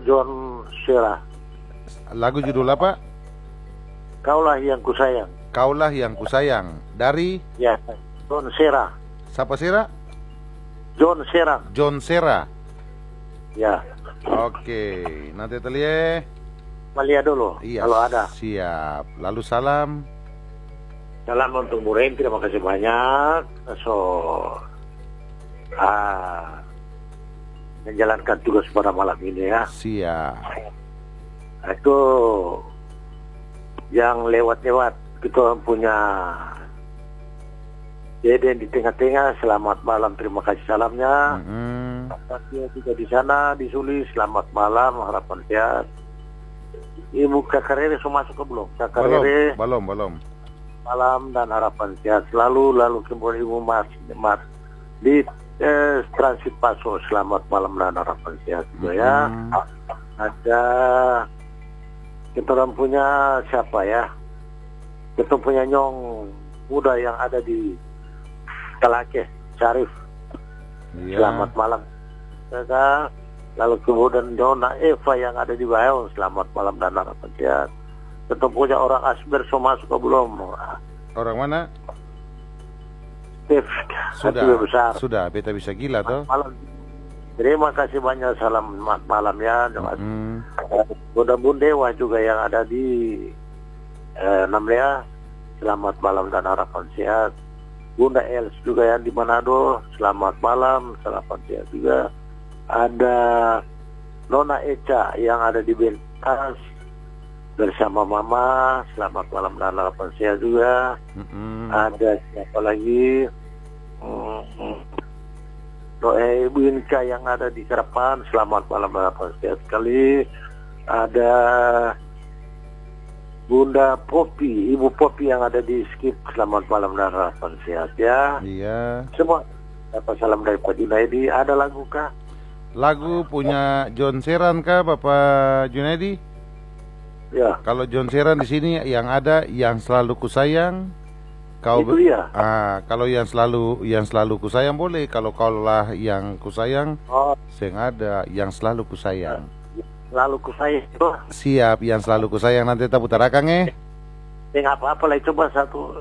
John Sera. Lagu judul apa? Kaulah yang kusayang. Kaulah yang kusayang. Dari? Ya, John Sera. Siapa Sera? John Sera. John Sera. Ya. Oke, nanti telie. Malia dulu, Iya, kalau ada. siap. Lalu salam. Salam untuk Bu Ren, terima kasih banyak. Menjalankan tugas pada malam ini ya. Siap. Itu yang lewat-lewat kita punya Deden di tengah-tengah, selamat malam, terima kasih salamnya. Dia juga di sana, di Suli, selamat malam, harapan sehat. Ibu Kakak Rere sudah masuk ke belum? Kakak Rere Belum. malam dan harapan sehat selalu. Lalu kemudian Ibu Mas di Transit Paso, selamat malam dan harapan sehat juga ya. Ada kita orang punya siapa ya? Kita punya Nyong muda yang ada di Kalake, Syarif. Iya. Selamat malam. Kakak. Lalu kemudian Dona Eva yang ada di Bayau, selamat malam dan harapan sehat. Kita punya orang Asber sudah masuk ke belum? Orang mana? Steve, besar. Sudah, beta bisa gila toh. Malam. Terima kasih banyak, salam malam ya. Bunda Bundewa juga yang ada di Namlia, selamat malam dan harapan sehat. Bunda Els juga yang di Manado, selamat malam, harapan sehat juga. Ada Nona Eca yang ada di Bentas bersama Mama, selamat malam dan harapan sehat juga. Ada siapa lagi? Doe Winka yang ada di Serapan, selamat malam dan harapan sehat sekali. Ada Bunda Popi, Ibu Popi yang ada di Skip, selamat malam dan harapan sehat ya. Iya. Semua dapat salam dari Pak Junaidi. Ada lagu kah? Lagu punya John Seran kah, Bapak Junaidi? Ya. Kalau John Seran di sini yang ada yang selalu kusayang. Itu dia. Kalau yang selalu kusayang boleh. Kalau kaulah yang kusayang, sing ada yang selalu kusayang. Selalu kusayang itu. Siap, yang selalu kusayang nanti kita putar akang apa-apa lah, coba satu.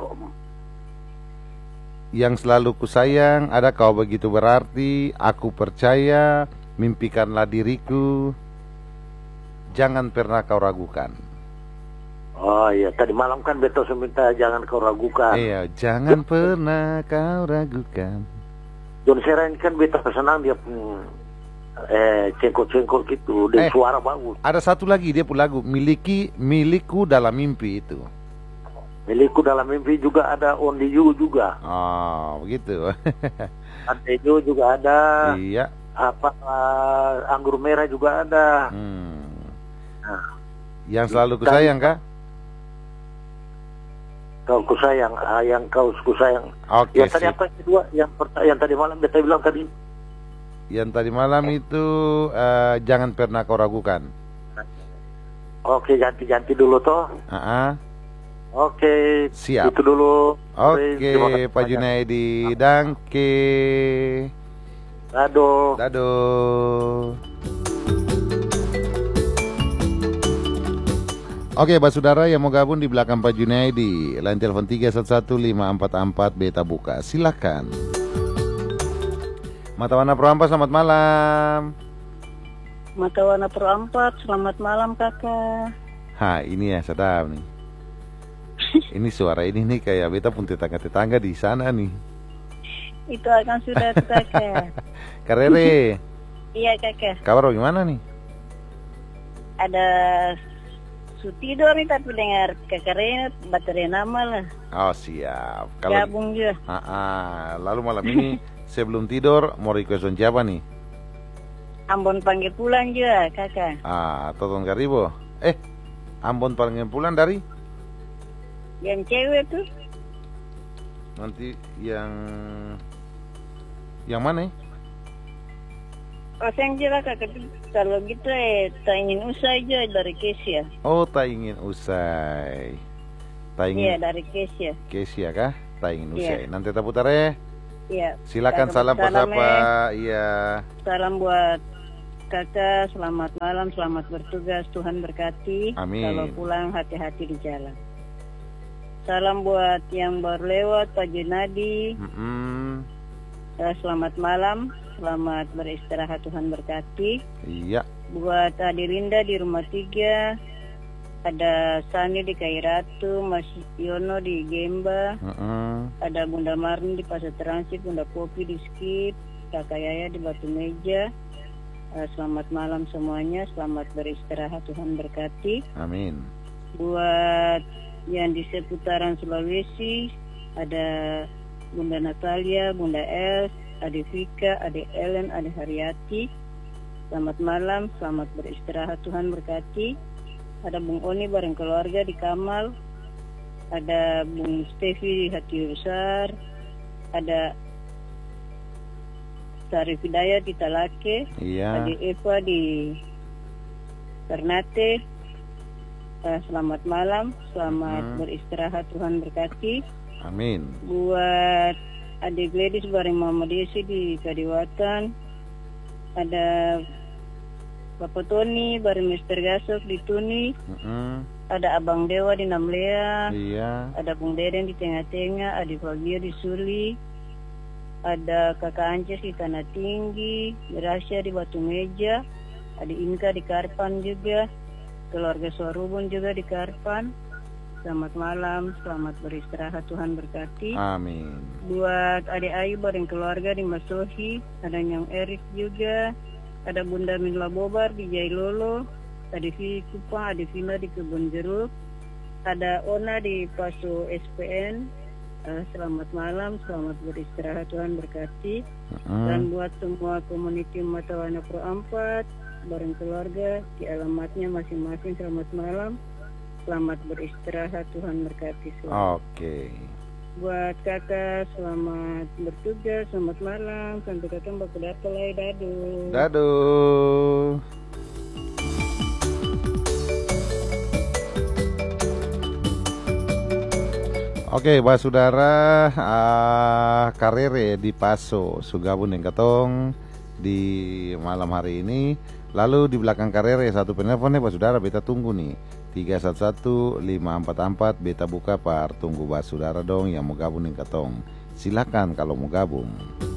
Yang selalu kusayang, ada kau begitu berarti, aku percaya, mimpikanlah diriku, jangan pernah kau ragukan. Oh iya, tadi malam kan Beto minta jangan kau ragukan. Iya, jangan pernah kau ragukan. John Seren kan Beto senang dia cengkok-cengkok gitu, dan suara bagus. Ada satu lagi dia pun lagu, milikku dalam mimpi itu. Milikku dalam mimpi juga ada, Ondi You juga. Oh, begitu. Ante You juga ada. Iya. Anggur merah juga ada. Nah. Yang selalu kusayang kah? Kau kusayang, yang kau kusayang. Oke. Yang tadi apa kedua? Yang tadi malam beta bilang tadi. Yang tadi malam itu jangan pernah kau ragukan. Oke, ganti dulu toh. Oke, siap. Itu dulu. Oke, Pak Junaidi, danke. Dado. Oke, Pak Saudara yang mau gabung di belakang Pak Junaidi, line telepon 311544 beta buka. Silakan. Mata Warna Pro 4, selamat malam. Mata Warna Pro 4, selamat malam kakak. Ini ya sedap nih. Ini suara ini nih kayak beta pun tetangga-tetangga di sana nih. Itu akan sudah kakak. Karere. Iya kakak. Kabar bagaimana nih? Ada tidur nih tapi dengar kakak Rena baterai nama lah. Oh siap. Gabung juga. Lalu malam ini sebelum tidur mau request siapa nih? Ambon panggil pulang juga kakak. Toton Karibo. Ambon panggil pulang dari? Yang cewek tuh. Nanti yang mana? Yang jelas kakak, kalau gitu tak ingin usai aja dari Kesia. Oh, tak ingin usai. Iya, dari Kesia. Kesia kah? Tak ingin usai. Nanti kita putar Iya. Silakan salam siapa? Iya. Salam buat kakak, selamat malam, selamat bertugas, Tuhan berkati. Amin. Kalau pulang hati-hati di jalan. Salam buat yang baru lewat, Pak Junadi. Selamat malam, selamat beristirahat, Tuhan berkati. Iya. Buat Adirinda di rumah 3, ada Sani di Kairatu, Mas Yono di Gemba, ada Bunda Marni di Pasar Transit, Bunda Popi di Skip, Kakak Yaya di Batu Meja. Selamat malam semuanya, selamat beristirahat, Tuhan berkati. Amin. Buat yang di seputaran Sulawesi, ada Bunda Natalia, Bunda Els, Ade Vika, Ade Ellen, Ade Haryati. Selamat malam, selamat beristirahat, Tuhan berkati. Ada Bung Oni bareng keluarga di Kamal, ada Bung Stevi di Hati Besar, ada Sarif Hidayat di Talake, Iya. ada Eva di Ternate. Selamat malam, selamat beristirahat, Tuhan berkati. Amin. Buat adik Gladys bareng Mama Desi di Kadiwatan, ada Bapak Tony bareng Mr. Gasok di Tuni, ada Abang Dewa di Namlea, Iya. ada Bung Deden di Tengah-Tengah, ada Fabio di Suli, ada Kakak Ances di Tanah Tinggi, Rasya di Batu Meja, ada Inka di Karpan juga, keluarga Suarubun juga di Karpan. Selamat malam, selamat beristirahat, Tuhan berkati. Amin. Buat adik Ayu bareng keluarga di Masohi, ada Nyang Erik juga, ada Bunda Minla Bobar di Jailolo, ada Vivi Kupang, ada Vina di Kebun Jeruk, ada Ona di Paso SPN. Selamat malam, selamat beristirahat, Tuhan berkati. Dan buat semua community Matawana Pro 4 bareng keluarga di alamatnya masing-masing, selamat malam, selamat beristirahat, Tuhan berkati semua. Oke. Buat kakak, selamat bertugas, selamat malam, sampai ketemu baku datolai, dadu. Dadu. Oke, Pak Saudara, Karere di Paso sugabung dengan ketong di malam hari ini. Lalu di belakang Karere satu penelpon nih Pak Saudara, beta tunggu nih 311-544, beta buka par tunggu Pak Saudara dong yang mau gabung dengan ketong. Silakan kalau mau gabung.